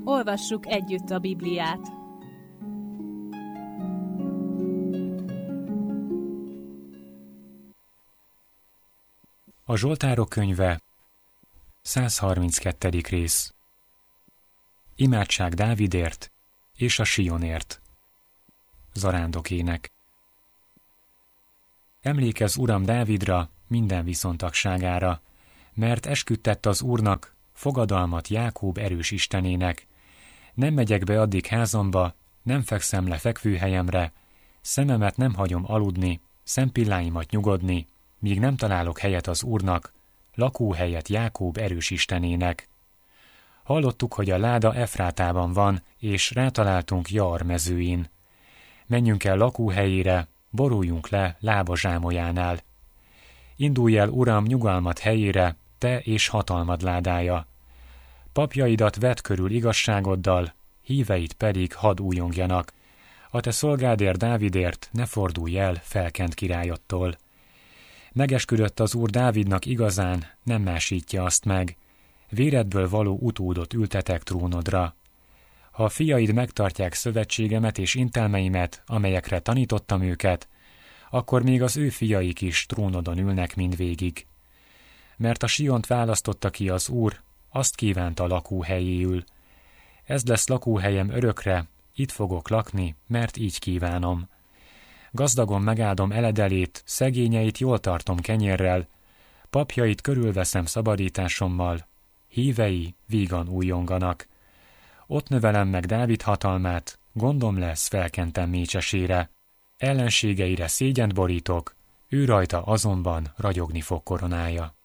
Olvassuk együtt a Bibliát. A Zsoltárok könyve, 132. rész. Imádság Dávidért és a Sionért. Zarándokének. Emlékezz, Uram, Dávidra, minden viszontagságára, mert esküdtett az Úrnak, fogadalmat Jákób erős Istenének. Nem megyek be addig házamba, nem fekszem le fekvőhelyemre, szememet nem hagyom aludni, szempilláimat nyugodni, míg nem találok helyet az Úrnak, lakóhelyet Jákób erős Istenének. Hallottuk, hogy a láda Efrátában van, és rátaláltunk Jaar mezőin. Menjünk el lakóhelyére, boruljunk le lába zsámolyánál. Indulj el, Uram, nyugalmat helyére, te és hatalmad ládája. Papjaidat vedd körül igazságoddal, híveit pedig hadd újongjanak. A te szolgádért, Dávidért ne fordulj el felkent királyodtól. Megesküdött az Úr Dávidnak igazán, nem másítja azt meg. Véredből való utódot ültetek trónodra. Ha a fiaid megtartják szövetségemet és intelmeimet, amelyekre tanítottam őket, akkor még az ő fiaik is trónodon ülnek mindvégig. Mert a Siont választotta ki az Úr, azt kívánta lakóhelyéül. Ez lesz lakóhelyem örökre, itt fogok lakni, mert így kívánom. Gazdagon megáldom eledelét, szegényeit jól tartom kenyérrel, papjait körülveszem szabadításommal, hívei vígan újonganak. Ott növelem meg Dávid hatalmát, gondom lesz felkentem mécsesére. Ellenségeire szégyent borítok, ő rajta azonban ragyogni fog koronája.